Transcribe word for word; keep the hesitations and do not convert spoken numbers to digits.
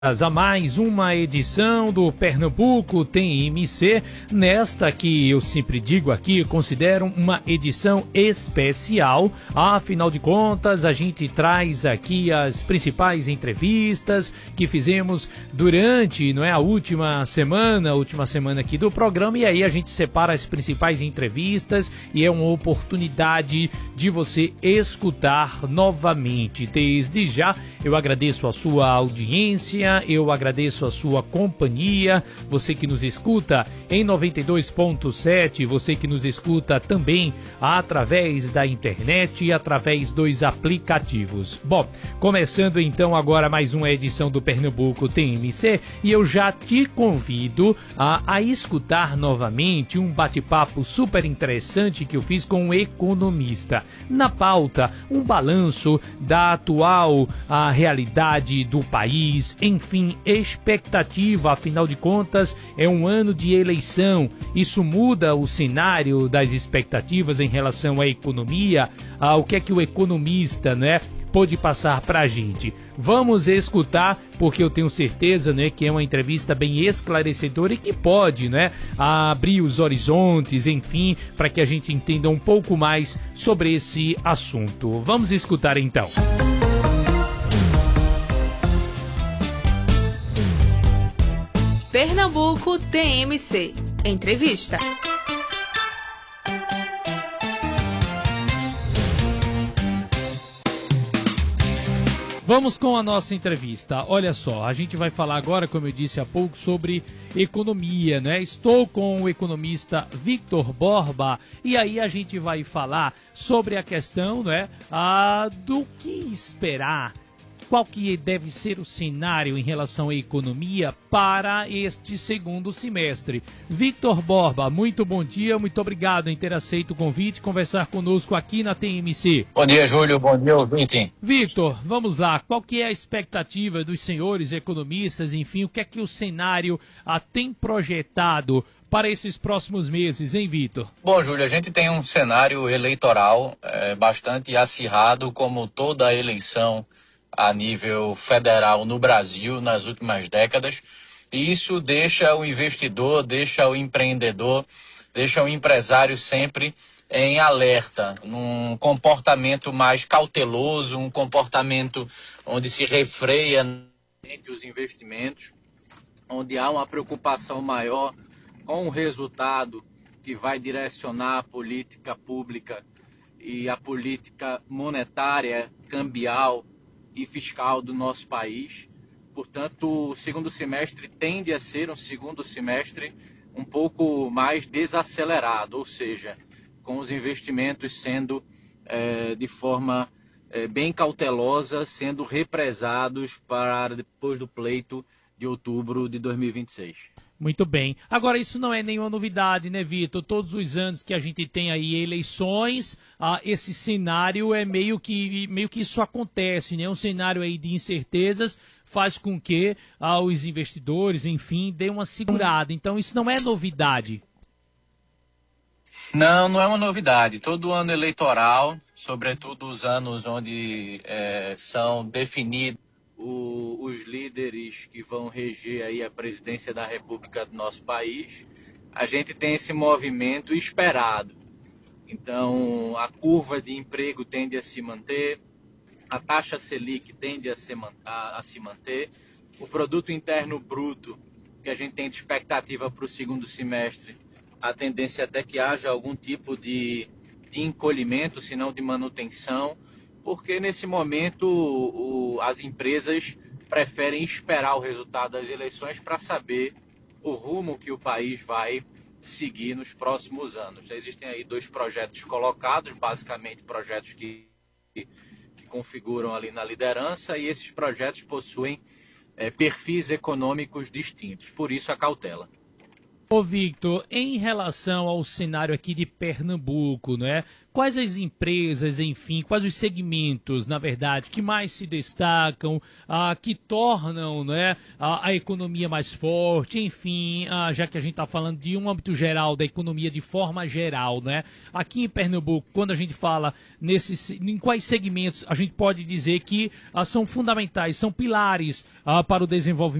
A mais uma edição do Pernambuco Tem M C, nesta que eu sempre digo aqui, considero uma edição especial. Afinal de contas, a gente traz aqui as principais entrevistas que fizemos durante, não é, a última semana, a última semana aqui do programa, e aí a gente separa as principais entrevistas e é uma oportunidade de você escutar novamente. Desde já, eu agradeço a sua audiência. Eu agradeço a sua companhia, você que nos escuta em noventa e dois ponto sete, você que nos escuta também através da internet e através dos aplicativos. Bom, começando então agora mais uma edição do Pernambuco Tem M C, e eu já te convido a, a escutar novamente um bate-papo super interessante que eu fiz com um economista. Na pauta, um balanço da atual a realidade do país, em Enfim, expectativa, afinal de contas, é um ano de eleição. Isso muda o cenário das expectativas em relação à economia, ao que é que o economista, né, pode passar para a gente. Vamos escutar, porque eu tenho certeza, né, que é uma entrevista bem esclarecedora e que pode, né, abrir os horizontes, enfim, para que a gente entenda um pouco mais sobre esse assunto. Vamos escutar então. Pernambuco Tem M C. Entrevista. Vamos com a nossa entrevista. Olha só, a gente vai falar agora, como eu disse há pouco, sobre economia, né? Estou com o economista Victor Borba e aí a gente vai falar sobre a questão, né, a, do que esperar. Qual que deve ser o cenário em relação à economia para este segundo semestre? Victor Borba, muito bom dia, muito obrigado em ter aceito o convite e conversar conosco aqui na T M C. Bom dia, Júlio, bom dia, ouvinte. Victor, vamos lá, qual que é a expectativa dos senhores economistas, enfim, o que é que o cenário ah, tem projetado para esses próximos meses, hein, Victor? Bom, Júlio, a gente tem um cenário eleitoral é, bastante acirrado, como toda a eleição a nível federal no Brasil nas últimas décadas, e isso deixa o investidor, deixa o empreendedor, deixa o empresário sempre em alerta, num comportamento mais cauteloso, um comportamento onde se refreia entre os investimentos, onde há uma preocupação maior com o resultado que vai direcionar a política pública e a política monetária, cambial e fiscal do nosso país. Portanto, o segundo semestre tende a ser um segundo semestre um pouco mais desacelerado, ou seja, com os investimentos sendo é, de forma é, bem cautelosa, sendo represados para depois do pleito de outubro de dois mil e vinte e seis. Muito bem. Agora, isso não é nenhuma novidade, né, Vitor? Todos os anos que a gente tem aí eleições, ah, esse cenário é meio que, meio que isso acontece, né? Um cenário aí de incertezas faz com que ah, os investidores, enfim, dêem uma segurada. Então, isso não é novidade. Não, não é uma novidade. Todo ano eleitoral, sobretudo os anos onde é, são definidos O, os líderes que vão reger aí a presidência da República do nosso país, a gente tem esse movimento esperado. Então, a curva de emprego tende a se manter, a taxa Selic tende a se, a, a se manter, o produto interno bruto, que a gente tem de expectativa para o segundo semestre, a tendência é até que haja algum tipo de, de encolhimento, se não de manutenção, porque nesse momento o, as empresas preferem esperar o resultado das eleições para saber o rumo que o país vai seguir nos próximos anos. Existem aí dois projetos colocados, basicamente projetos que, que, que configuram ali na liderança, e esses projetos possuem é, perfis econômicos distintos, por isso a cautela. Ô Victor, em relação ao cenário aqui de Pernambuco, né? Quais as empresas, enfim, quais os segmentos, na verdade, que mais se destacam, ah, que tornam, né, a, a economia mais forte, enfim, ah, já que a gente está falando de um âmbito geral, da economia de forma geral, né? Aqui em Pernambuco, quando a gente fala nesses, em quais segmentos a gente pode dizer que ah, são fundamentais, são pilares ah, para o desenvolvimento